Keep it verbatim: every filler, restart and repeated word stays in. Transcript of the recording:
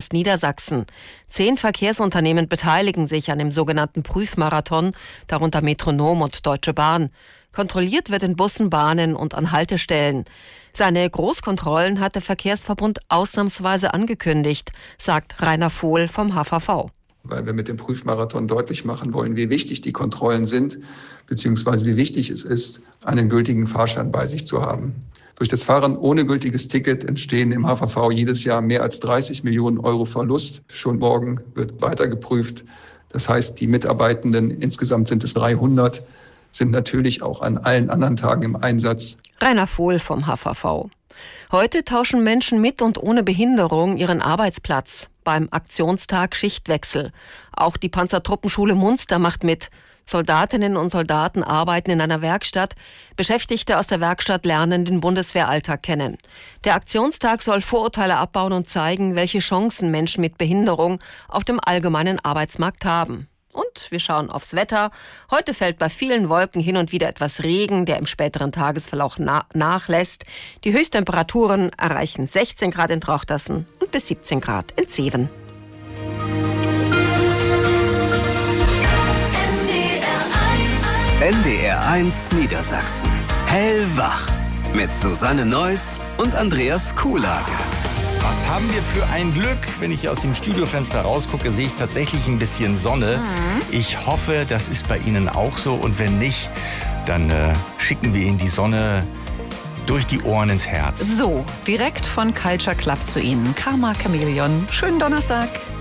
ganz Niedersachsen. Zehn Verkehrsunternehmen beteiligen sich an dem sogenannten Prüfmarathon, darunter Metronom und Deutsche Bahn. Kontrolliert wird in Bussen, Bahnen und an Haltestellen. Seine Großkontrollen hat der Verkehrsverbund ausnahmsweise angekündigt, sagt Rainer Vohl vom H V V. Weil wir mit dem Prüfmarathon deutlich machen wollen, wie wichtig die Kontrollen sind, beziehungsweise wie wichtig es ist, einen gültigen Fahrschein bei sich zu haben. Durch das Fahren ohne gültiges Ticket entstehen im H V V jedes Jahr mehr als dreißig Millionen Euro Verlust. Schon morgen wird weiter geprüft. Das heißt, die Mitarbeitenden, insgesamt sind es dreihundert, sind natürlich auch an allen anderen Tagen im Einsatz. Rainer Vohl vom H V V. Heute tauschen Menschen mit und ohne Behinderung ihren Arbeitsplatz beim Aktionstag Schichtwechsel. Auch die Panzertruppenschule Munster macht mit. Soldatinnen und Soldaten arbeiten in einer Werkstatt. Beschäftigte aus der Werkstatt lernen den Bundeswehralltag kennen. Der Aktionstag soll Vorurteile abbauen und zeigen, welche Chancen Menschen mit Behinderung auf dem allgemeinen Arbeitsmarkt haben. Und wir schauen aufs Wetter. Heute fällt bei vielen Wolken hin und wieder etwas Regen, der im späteren Tagesverlauf na- nachlässt. Die Höchsttemperaturen erreichen sechzehn Grad in Trauchtassen und bis siebzehn Grad in Zeven. N D R eins Niedersachsen. Hellwach. Mit Susanne Neuss und Andreas Kuhlage. Was haben wir für ein Glück? Wenn ich hier aus dem Studiofenster rausgucke, sehe ich tatsächlich ein bisschen Sonne. Mhm. Ich hoffe, das ist bei Ihnen auch so. Und wenn nicht, dann äh, schicken wir Ihnen die Sonne durch die Ohren ins Herz. So, direkt von Culture Club zu Ihnen. Karma Chameleon. Schönen Donnerstag.